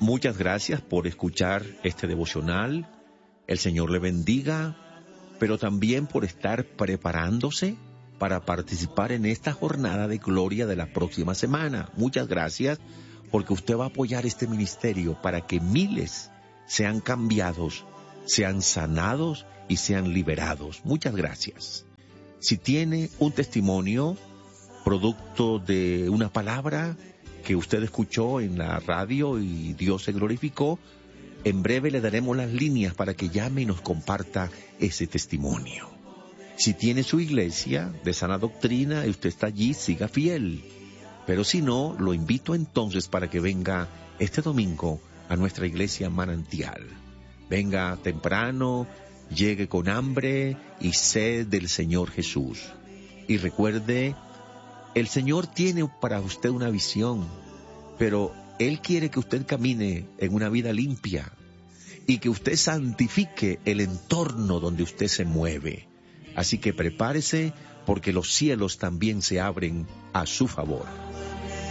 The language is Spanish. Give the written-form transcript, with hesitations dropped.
Muchas gracias por escuchar este devocional. El Señor le bendiga, pero también por estar preparándose para participar en esta jornada de gloria de la próxima semana. Muchas gracias porque usted va a apoyar este ministerio para que miles sean cambiados, sean sanados y sean liberados. Muchas gracias. Si tiene un testimonio producto de una palabra que usted escuchó en la radio y Dios se glorificó, en breve le daremos las líneas para que llame y nos comparta ese testimonio. Si tiene su iglesia de sana doctrina y usted está allí, siga fiel. Pero si no, lo invito entonces para que venga este domingo a nuestra iglesia Manantial. Venga temprano, llegue con hambre y sed del Señor Jesús. Y recuerde, el Señor tiene para usted una visión, pero Él quiere que usted camine en una vida limpia y que usted santifique el entorno donde usted se mueve. Así que prepárese porque los cielos también se abren a su favor.